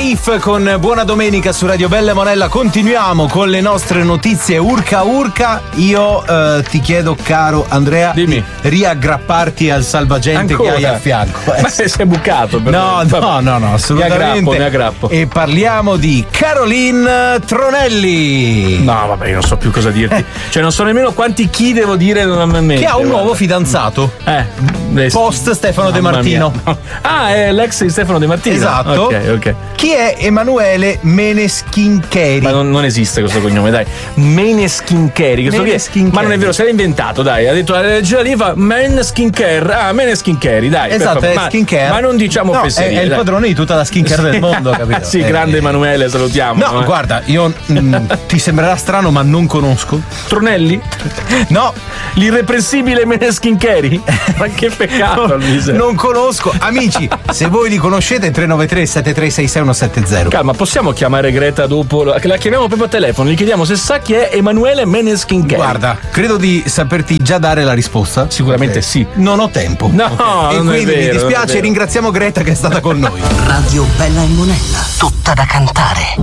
Beef con Buona Domenica su Radio Bella Monella. Continuiamo con le nostre notizie urca urca. Io ti chiedo, caro Andrea, dimmi, di riaggrapparti al salvagente ancora? che hai a fianco. Ma sei bucato per no, assolutamente. Mi aggrappo. E parliamo di Caroline Tronelli. No, vabbè, io non so più cosa dirti. Cioè, non so nemmeno quanti chi devo dire a me. Che ha un nuovo fidanzato. Post Stefano De Martino. Ah, è l'ex di Stefano De Martino. Esatto. Ok. Chi è Emanuele Meneskincheri? Ma non esiste questo cognome, dai. Meneskincheri. Ma non è vero, se l'ha inventato, dai. Ha detto la regia lì fa Meneskincheri. Ah, Meneskincheri, dai. Esatto, è skincare. Ma non diciamo fesserie. È il padrone di tutta la skincare del mondo, capito? Sì, grande Emanuele, salutiamo. No, guarda, io ti sembrerà strano, ma non conosco. Tronelli? No. L'irreprensibile Meneskincheri? Ma che peccato, non conosco. Amici, se voi li conoscete, 393 7366170. Calma, possiamo chiamare Greta dopo? La chiamiamo proprio a telefono, gli chiediamo se sa chi è Emanuele Meneskincheri. Guarda, credo di saperti già dare la risposta. Sicuramente sì. Non ho tempo. No, e non quindi è vero, mi dispiace, ringraziamo Greta che è stata con noi. Radio Bella e Monella, tutta da cantare.